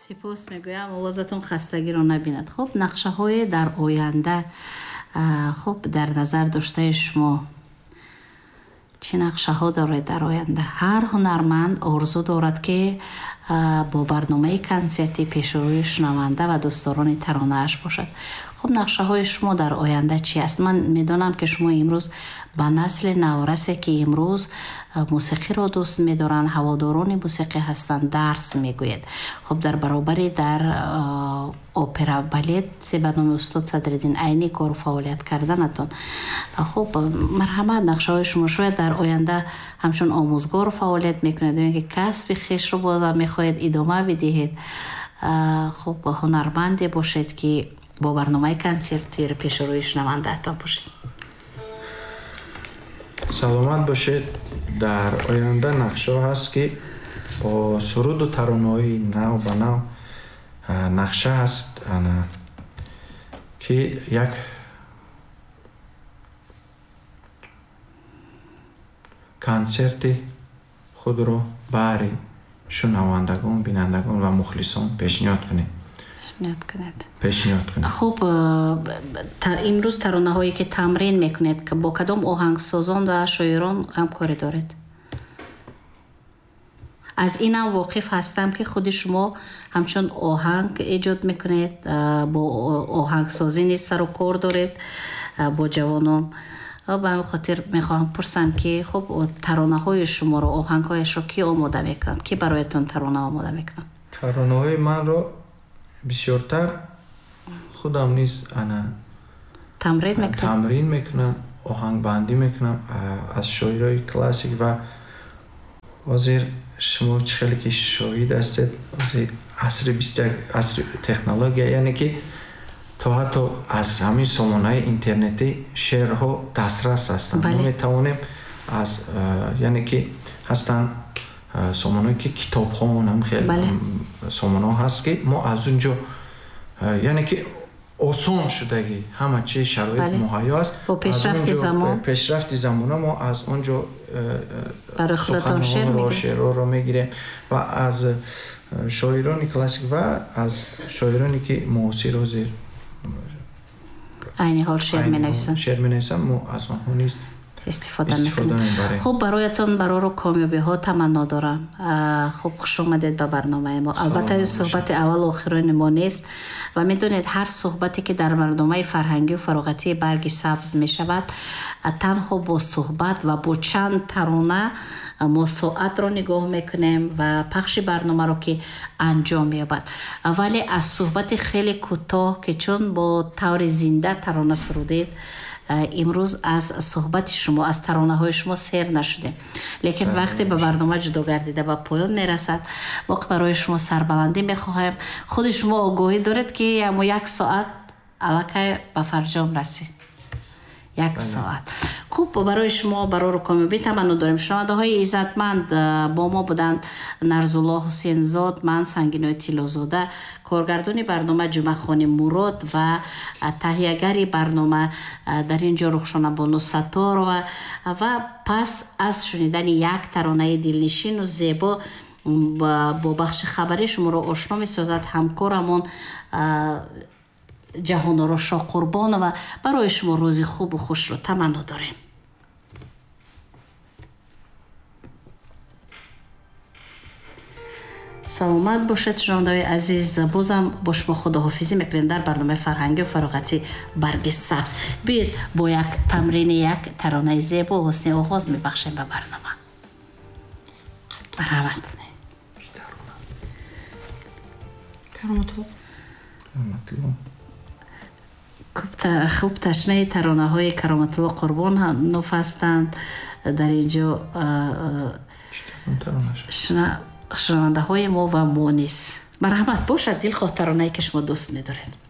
سپاس میگویم آوازتون خستگی رو نبیند. خب نقشه های در آینده خب در نظر داشته شما چه نقشه ها دارید در آینده؟ هر هنرمند آرزو دارد که با برنامه کنسرتی پیش روی شنونده و دوستداران ترانه اش باشد. خب نقشه های شما در آینده چی است؟ من میدونم که شما امروز با نسل نورسه که امروز موسیقی را دوست میدارن، هواداران موسیقی هستند، درس میگوید. خب در برابری در اپرا بالت به نام استاد صدرالدین عینی کار و فعالیت کردنتون، خب مرحمت نقشه های شما شاید در آینده همچون آموزگار فعالیت میکنید که کسب خویش رو باز میخواهید ادامه بدهید. خب هنرمندی باشید که با برنامه کنسرتی پیش روی شنونده‌تان باشید. سلامت باشید. در آینده نقشه هست که با سرود و ترانه‌های نو به نو نقشه هست که یک کنسرت خود رو برای شنوندگان، بینندگان و مخلصان پیشنهاد کنید. خب امروز ترانه هایی که تمرین میکنید که با کدام آهنگسازان و شاعران همکاری دارید؟ از اینم واقف هستم که خود شما همچون آهنگ ایجاد میکنید، با آهنگسازی نیز سر و کار دارید با جوانان. به همین خاطر میخوام پرسم که خب ترانه های شما رو، آهنگ هایش رو کی آماده میکنند؟ کی برایتون ترانه آماده میکنند؟ ترانه های من رو بسیارتر خودم نیست انا تمرین میکنم، آهنگ بندی میکنم از شاعرای کلاسیک و وزیر شما خیلی که شاهد هستید عصر 21 عصر تکنولوژی، یعنی که تا حتی از همین سامانه‌های اینترنتی شعرها دسترس هستند. ما میتوانیم از یعنی که هستن سامانه‌ای که کتاب‌هامون هم خیلی سامانه‌ها هست که ما از اونجا یعنی که آسان شدگی همه چی شرایط مهیا است. با پیشرفت زمان ما از اونجا برای خودتون شعر رو میگیریم و از شاعران کلاسیک و از شاعرانی که معاصر و زیر عین حال شعر می‌نویسن ما از آنها نیست استفاده میکنیم. خب برایتون برای رو کامیابی ها تمنا دارم. خب خوش اومدید به برنامه ما. البته این صحبت اول و آخرین ما نیست و میدونید هر صحبتی که در برنامه فرهنگی و فراغتی برگ سبز میشود تنها با صحبت و با چند ترانه ما ساعت رو نگاه میکنیم و پخش برنامه رو که انجام می‌یابد، ولی از صحبت خیلی کوتاه که چون با طور زنده ترانه سرودید امروز از صحبت شما، از ترانه های شما سیر نشدیم، لیکن وقتی به برنامه جدا گردیده و پایان میرسد وقت برای شما سربلندی میخواهیم. خود شما آگاهی دارید که اما 1 ساعت الکی به فرجام رسید. 1 ساعت. خوب برای شما برای رو کامیابی تمنا داریم. شنونده های عزتمند با ما بودند نرزالله حسین زاد، من سنگینای تیلازاده، کارگردان برنامه جمعه خانی مراد و تهیه‌گر برنامه در اینجا رخشانه بانو ستار و پس از شنیدن یک ترانه دلنشین و زیبا با بخش خبری شما رو آشنا می‌سازد همکارمون جهان‌آرا شاه قربان و برای شما روزی خوب و خوش رو تمنا داریم. سلامت باشید شنونده‌های عزیز. بازم با شما خداحافظی میکنیم در برنامه فرهنگی و فراغتی برگ سبز. بیاید با یک تمرین یک ترانه زیبا و حسنی آغاز میبخشیم به برنامه. مرحبت. خوب تشنه ترانه های کرامت الله قربان نوف هستند در اینجا شنونده های ما و ما نیست. مرحمت باشد دلخواه ترانه‌ای که شما دوست می‌دارید.